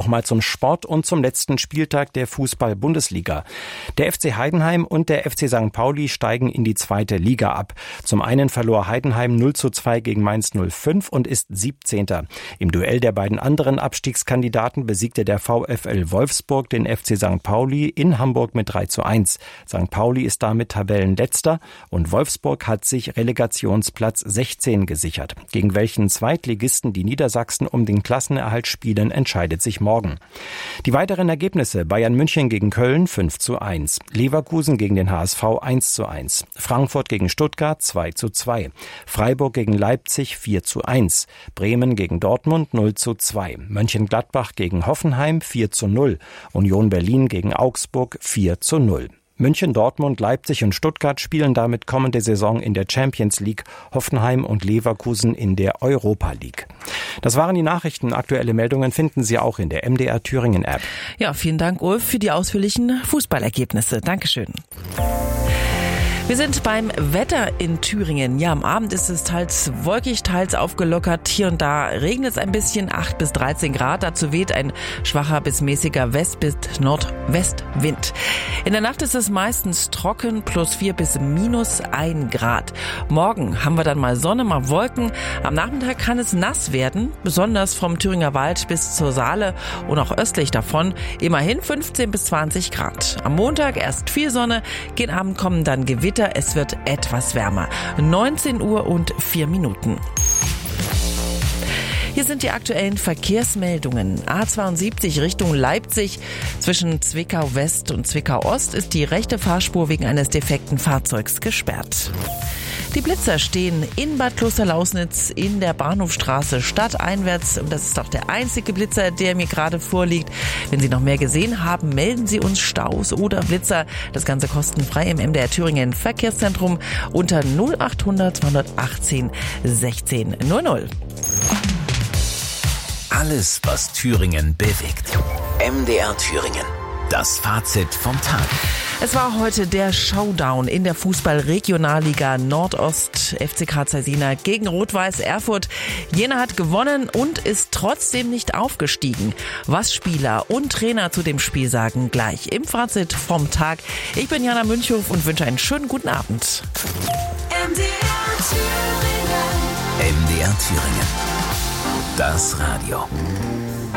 Nochmal zum Sport und zum letzten Spieltag der Fußball-Bundesliga. Der FC Heidenheim und der FC St. Pauli steigen in die zweite Liga ab. Zum einen verlor Heidenheim 0:2 gegen Mainz 05 und ist 17. Im Duell der beiden anderen Abstiegskandidaten besiegte der VfL Wolfsburg den FC St. Pauli in Hamburg mit 3:1. St. Pauli ist damit Tabellenletzter und Wolfsburg hat sich Relegationsplatz 16 gesichert. Gegen welchen Zweitligisten die Niedersachsen um den Klassenerhalt spielen, entscheidet sich morgen. Die weiteren Ergebnisse: Bayern München gegen Köln 5:1, Leverkusen gegen den HSV 1:1, Frankfurt gegen Stuttgart 2:2, Freiburg gegen Leipzig 4:1, Bremen gegen Dortmund 0:2, Mönchengladbach gegen Hoffenheim 4:0, Union Berlin gegen Augsburg 4:0. München, Dortmund, Leipzig und Stuttgart spielen damit kommende Saison in der Champions League, Hoffenheim und Leverkusen in der Europa League. Das waren die Nachrichten. Aktuelle Meldungen finden Sie auch in der MDR Thüringen App. Ja, vielen Dank, Ulf, für die ausführlichen Fußballergebnisse. Dankeschön. Wir sind beim Wetter in Thüringen. Ja, am Abend ist es teils wolkig, teils aufgelockert. Hier und da regnet es ein bisschen, 8 bis 13 Grad. Dazu weht ein schwacher bis mäßiger West- bis Nordwestwind. In der Nacht ist es meistens trocken, +4 bis -1 Grad. Morgen haben wir dann mal Sonne, mal Wolken. Am Nachmittag kann es nass werden, besonders vom Thüringer Wald bis zur Saale und auch östlich davon. Immerhin 15 bis 20 Grad. Am Montag erst viel Sonne, gegen Abend kommen dann Gewitter. Es wird etwas wärmer. 19 Uhr und 4 Minuten. Hier sind die aktuellen Verkehrsmeldungen. A72 Richtung Leipzig. Zwischen Zwickau West und Zwickau Ost ist die rechte Fahrspur wegen eines defekten Fahrzeugs gesperrt. Die Blitzer stehen in Bad Klosterlausnitz in der Bahnhofstraße stadteinwärts. Und das ist auch der einzige Blitzer, der mir gerade vorliegt. Wenn Sie noch mehr gesehen haben, melden Sie uns Staus oder Blitzer. Das Ganze kostenfrei im MDR Thüringen Verkehrszentrum unter 0800 218 16 00. Alles, was Thüringen bewegt. MDR Thüringen. Das Fazit vom Tag. Es war heute der Showdown in der Fußball-Regionalliga Nordost. FC Karl Zeiss Jena gegen Rot-Weiß Erfurt. Jena hat gewonnen und ist trotzdem nicht aufgestiegen. Was Spieler und Trainer zu dem Spiel sagen, gleich im Fazit vom Tag. Ich bin Jana Münchhoff und wünsche einen schönen guten Abend. MDR Thüringen. Das Radio.